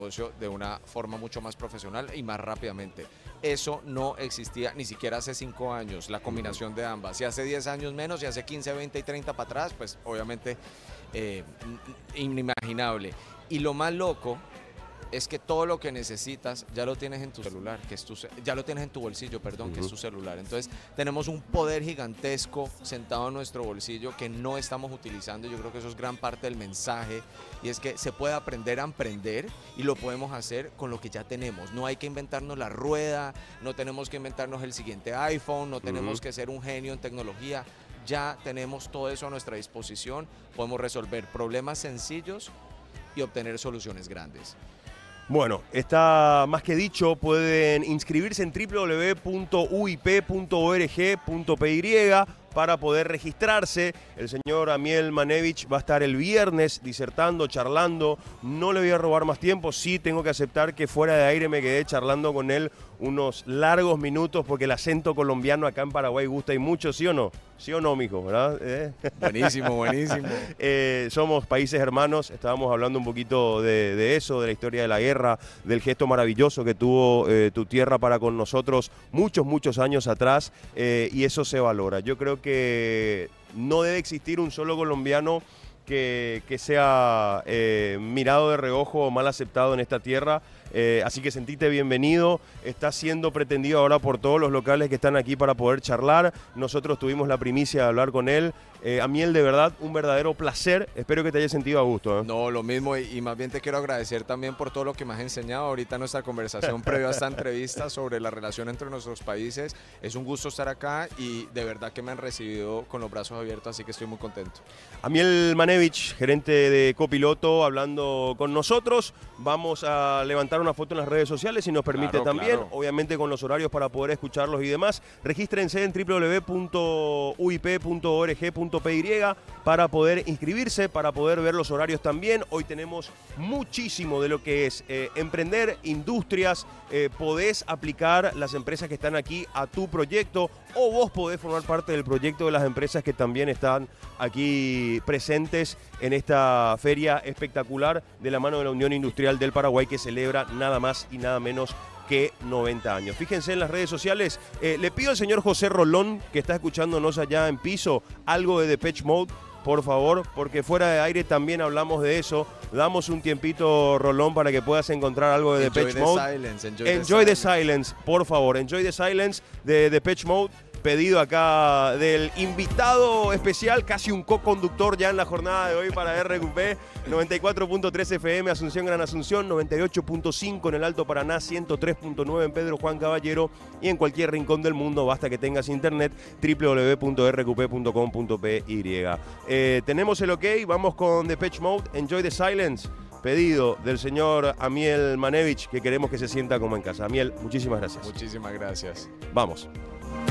negocio de una forma mucho más profesional y más rápidamente. Eso no existía ni siquiera hace 5 años, la combinación de ambas. Si hace 10 años menos, si hace 15, 20 y 30 para atrás, pues obviamente inimaginable. Y lo más loco es que todo lo que necesitas ya lo tienes en tu celular, ya lo tienes en tu bolsillo, perdón, que es tu celular. Entonces tenemos un poder gigantesco sentado en nuestro bolsillo que no estamos utilizando. Yo creo que eso es gran parte del mensaje, y es que se puede aprender a emprender y lo podemos hacer con lo que ya tenemos. No hay que inventarnos la rueda, no tenemos que inventarnos el siguiente iPhone, no tenemos que ser un genio en tecnología. Ya tenemos todo eso a nuestra disposición, podemos resolver problemas sencillos y obtener soluciones grandes. Bueno, está más que dicho, pueden inscribirse en www.uip.org.py para poder registrarse. El señor Amiel Manevich va a estar el viernes disertando, charlando. No le voy a robar más tiempo, sí tengo que aceptar que fuera de aire me quedé charlando con él unos largos minutos porque el acento colombiano acá en Paraguay gusta y mucho, ¿sí o no? ¿Sí o no, mijo? ¿Verdad? Buenísimo, buenísimo. Somos países hermanos, estábamos hablando un poquito de eso, de la historia de la guerra, del gesto maravilloso que tuvo tu tierra para con nosotros muchos años atrás, y eso se valora. Yo creo que no debe existir un solo colombiano que sea mirado de reojo o mal aceptado en esta tierra. Así que sentite bienvenido. Está siendo pretendido ahora por todos los locales que están aquí para poder charlar. Nosotros tuvimos la primicia de hablar con él. Amiel, de verdad, un verdadero placer. Espero que te hayas sentido a gusto. No, lo mismo, y más bien te quiero agradecer también por todo lo que me has enseñado ahorita en nuestra conversación previa a esta entrevista sobre la relación entre nuestros países. Es un gusto estar acá y de verdad que me han recibido con los brazos abiertos, así que estoy muy contento. Amiel Manevich, gerente de Copiloto, hablando con nosotros. Vamos a levantar una foto en las redes sociales si nos permite también, claro. Obviamente con los horarios para poder escucharlos y demás. Regístrense en www.uip.org.py para poder inscribirse, para poder ver los horarios también. Hoy tenemos muchísimo de lo que es emprender, industrias, podés aplicar las empresas que están aquí a tu proyecto, o vos podés formar parte del proyecto de las empresas que también están aquí presentes en esta feria espectacular de la mano de la Unión Industrial del Paraguay, que celebra nada más y nada menos que 90 años. Fíjense en las redes sociales. Le pido al señor José Rolón, que está escuchándonos allá en piso, algo de Depeche Mode, por favor, porque fuera de aire también hablamos de eso. Damos un tiempito, Rolón, para que puedas encontrar algo de Depeche Mode. Enjoy the Silence, por favor. Enjoy the Silence de Depeche Mode. Pedido acá del invitado especial, casi un co-conductor ya en la jornada de hoy para RQP, 94.3 FM, Asunción, Gran Asunción, 98.5 en el Alto Paraná, 103.9 en Pedro Juan Caballero, y en cualquier rincón del mundo, basta que tengas internet, www.rqp.com.py. Tenemos el ok, vamos con Depeche Mode, Enjoy the Silence, pedido del señor Amiel Manevich, que queremos que se sienta como en casa. Amiel, muchísimas gracias. Muchísimas gracias. Vamos.